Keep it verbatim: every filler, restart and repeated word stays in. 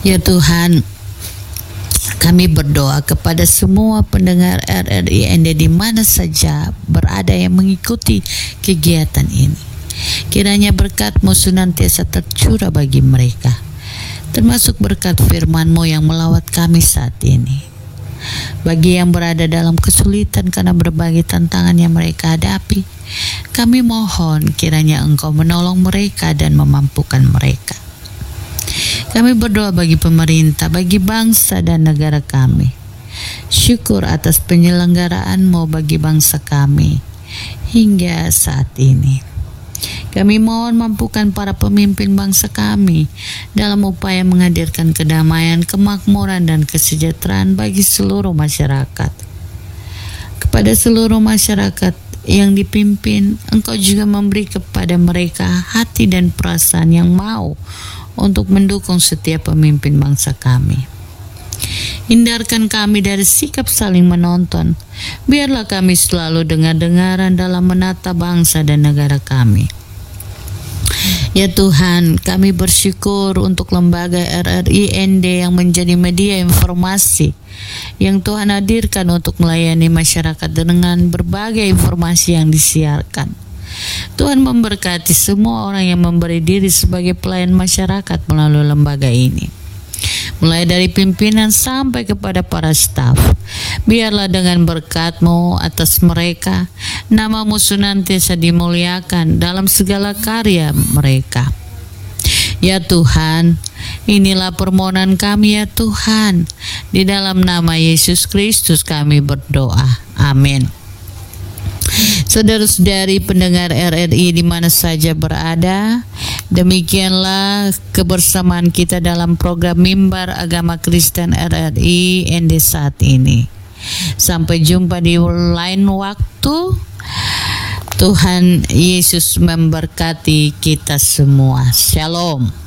Ya Tuhan, kami berdoa kepada semua pendengar R R I N D di mana saja berada yang mengikuti kegiatan ini. Kiranya berkat-Mu senantiasa tercurah bagi mereka, termasuk berkat firman-Mu yang melawat kami saat ini. Bagi yang berada dalam kesulitan karena berbagai tantangan yang mereka hadapi, kami mohon kiranya Engkau menolong mereka dan memampukan mereka. Kami berdoa bagi pemerintah, bagi bangsa dan negara kami. Syukur atas penyelenggaraan-Mu bagi bangsa kami hingga saat ini. Kami mohon mampukan para pemimpin bangsa kami dalam upaya menghadirkan kedamaian, kemakmuran, dan kesejahteraan bagi seluruh masyarakat. Kepada seluruh masyarakat yang dipimpin, Engkau juga memberi kepada mereka hati dan perasaan yang mau untuk mendukung setiap pemimpin bangsa kami. Hindarkan kami dari sikap saling menonton. Biarlah kami selalu dengar-dengaran dalam menata bangsa dan negara kami. Ya Tuhan, kami bersyukur untuk lembaga R R I N D yang menjadi media informasi yang Tuhan hadirkan untuk melayani masyarakat dengan berbagai informasi yang disiarkan. Tuhan memberkati semua orang yang memberi diri sebagai pelayan masyarakat melalui lembaga ini, mulai dari pimpinan sampai kepada para staf. Biarlah dengan berkat-Mu atas mereka, nama-Mu senantiasa dimuliakan dalam segala karya mereka. Ya Tuhan, inilah permohonan kami ya Tuhan. Di dalam nama Yesus Kristus kami berdoa. Amin. Saudara-saudari pendengar R R I di mana saja berada, demikianlah kebersamaan kita dalam program Mimbar Agama Kristen R R I N D saat ini. Sampai jumpa di lain waktu. Tuhan Yesus memberkati kita semua. Shalom.